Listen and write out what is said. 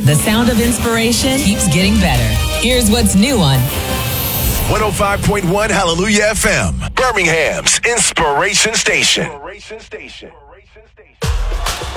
The sound of inspiration keeps getting better. Here's what's new on 105.1 Hallelujah FM, Birmingham's Inspiration Station.